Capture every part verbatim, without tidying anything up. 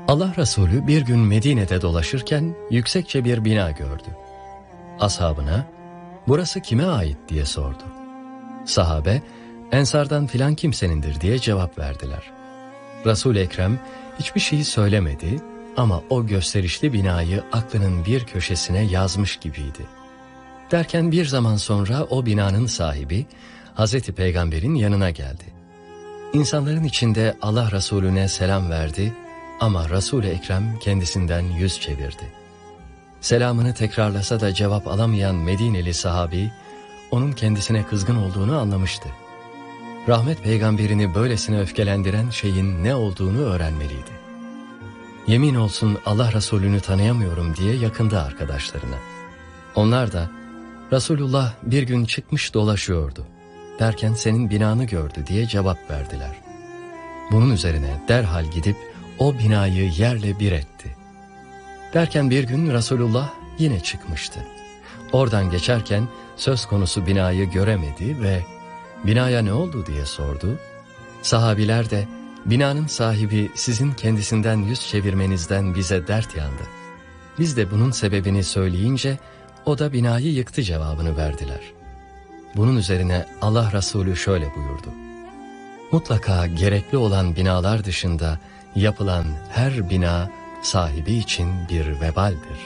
Allah Resulü bir gün Medine'de dolaşırken yüksekçe bir bina gördü. Ashabına, "Burası kime ait?" diye sordu. Sahabe, "Ensardan filan kimsenindir" diye cevap verdiler. Resul-i Ekrem hiçbir şeyi söylemedi ama o gösterişli binayı aklının bir köşesine yazmış gibiydi. Derken bir zaman sonra o binanın sahibi Hazreti Peygamber'in yanına geldi. İnsanların içinde Allah Resulüne selam verdi ama Resul-i Ekrem kendisinden yüz çevirdi. Selamını tekrarlasa da cevap alamayan Medineli sahabi, onun kendisine kızgın olduğunu anlamıştı. Rahmet peygamberini böylesine öfkelendiren şeyin ne olduğunu öğrenmeliydi. Yemin olsun Allah Resulü'nü tanıyamıyorum diye yakındı arkadaşlarına. Onlar da, "Resulullah bir gün çıkmış dolaşıyordu. Derken senin binanı gördü" diye cevap verdiler. Bunun üzerine derhal gidip o binayı yerle bir etti. Derken bir gün Resulullah yine çıkmıştı. Oradan geçerken söz konusu binayı göremedi ve "Binaya ne oldu?" diye sordu. Sahabiler de, "Binanın sahibi sizin kendisinden yüz çevirmenizden bize dert yandı. Biz de bunun sebebini söyleyince o da binayı yıktı" cevabını verdiler. Bunun üzerine Allah Resulü şöyle buyurdu: "Mutlaka gerekli olan binalar dışında yapılan her bina sahibi için bir vebaldir."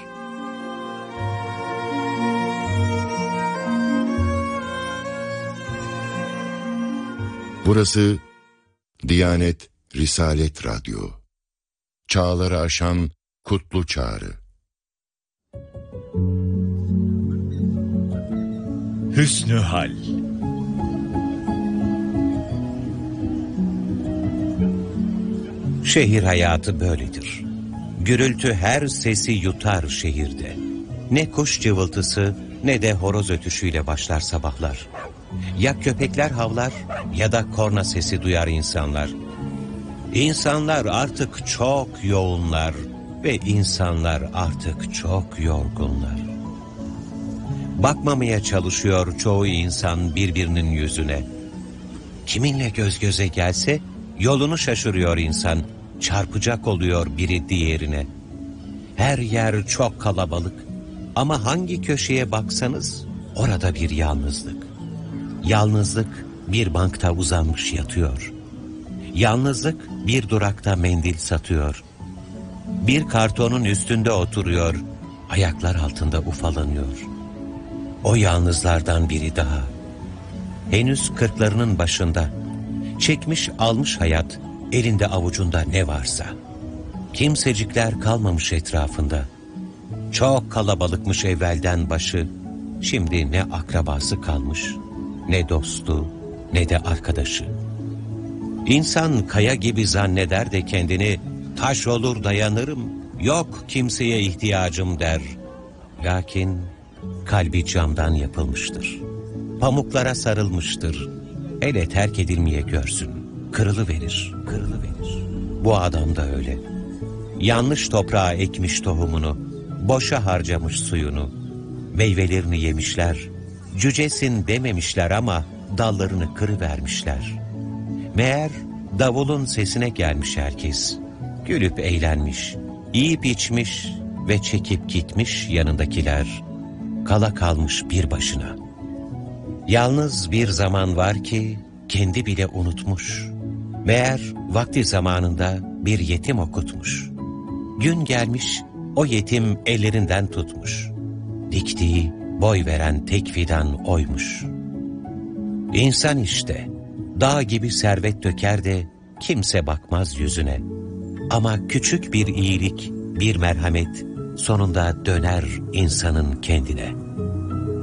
Burası Diyanet Risalet Radyo. Çağları aşan kutlu çağrı. Hüsnü Hal. Şehir hayatı böyledir. Gürültü her sesi yutar şehirde. Ne kuş cıvıltısı ne de horoz ötüşüyle başlar sabahlar. Ya köpekler havlar ya da korna sesi duyar insanlar. İnsanlar artık çok yoğunlar ve insanlar artık çok yorgunlar. Bakmamaya çalışıyor çoğu insan birbirinin yüzüne. Kiminle göz göze gelse yolunu şaşırıyor insan, çarpacak oluyor biri diğerine. Her yer çok kalabalık ama hangi köşeye baksanız orada bir yalnızlık. Yalnızlık bir bankta uzanmış yatıyor. Yalnızlık bir durakta mendil satıyor. Bir kartonun üstünde oturuyor, ayaklar altında ufalanıyor. O yalnızlardan biri daha. Henüz kırklarının başında, çekmiş almış hayat, elinde avucunda ne varsa. Kimsecikler kalmamış etrafında. Çok kalabalıkmış evvelden başı, şimdi ne akrabası kalmış, ne dostu, ne de arkadaşı. İnsan kaya gibi zanneder de kendini, taş olur dayanırım, yok kimseye ihtiyacım der. Lakin kalbi camdan yapılmıştır. Pamuklara sarılmıştır. Hele terk edilmeye görsün, kırılıverir, kırılıverir. Bu adam da öyle. Yanlış toprağa ekmiş tohumunu, boşa harcamış suyunu. Meyvelerini yemişler, cücesin dememişler ama dallarını kırıvermişler. Meğer davulun sesine gelmiş herkes. Gülüp eğlenmiş, yiyip içmiş ve çekip gitmiş yanındakiler. Kala kalmış bir başına. Yalnız bir zaman var ki kendi bile unutmuş. Meğer vakti zamanında bir yetim okutmuş. Gün gelmiş o yetim ellerinden tutmuş. Diktiği, boy veren tek fidan oymuş. İnsan işte, dağ gibi servet döker de kimse bakmaz yüzüne. Ama küçük bir iyilik, bir merhamet sonunda döner insanın kendine.